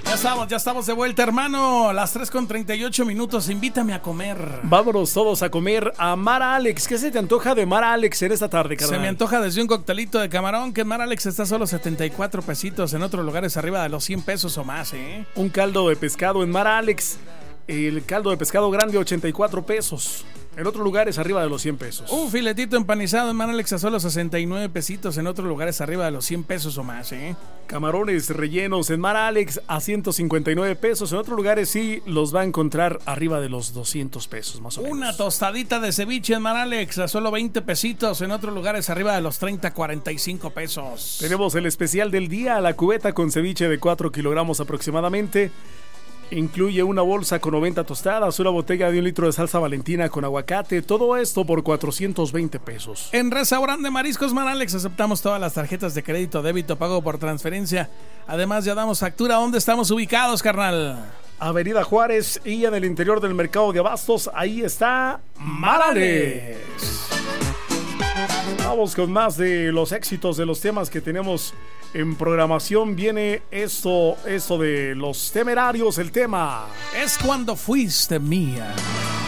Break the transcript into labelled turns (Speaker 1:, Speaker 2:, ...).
Speaker 1: Ya estamos de vuelta, hermano. Las 3:38 Invítame a comer.
Speaker 2: Vámonos todos a comer a Mar Alex. ¿Qué se te antoja de Mar Alex en esta tarde, carnal?
Speaker 1: Se me antoja desde un coctelito de camarón, que en Mar Alex está solo 74 pesitos. En otros lugares arriba de los 100 pesos o más, ¿eh?
Speaker 2: Un caldo de pescado en Mar Alex. El caldo de pescado grande, 84 pesos. En otros lugares arriba de los 100 pesos.
Speaker 1: Un filetito empanizado en Mar Alex a solo 69 pesitos. En otros lugares arriba de los 100 pesos o más, ¿eh?
Speaker 2: Camarones rellenos en Mar Alex a 159 pesos. En otros lugares sí los va a encontrar arriba de los 200 pesos, más o menos.
Speaker 1: Una tostadita de ceviche en Mar Alex a solo 20 pesitos. En otros lugares arriba de los 30, 45 pesos.
Speaker 2: Tenemos el especial del día, la cubeta con ceviche de 4 kilogramos aproximadamente. Incluye una bolsa con 90 tostadas, una botella de 1 litro de salsa Valentina con aguacate, todo esto por 420 pesos.
Speaker 1: En Restaurante Mariscos Mar Alex aceptamos todas las tarjetas de crédito, débito, pago por transferencia. Además ya damos factura. ¿Dónde estamos ubicados, carnal?
Speaker 2: Avenida Juárez y en el interior del mercado de abastos, ahí está Mar Alex. Vamos con más de los éxitos de los temas que tenemos en programación. Viene esto de Los Temerarios, el tema
Speaker 1: Es cuando fuiste mía.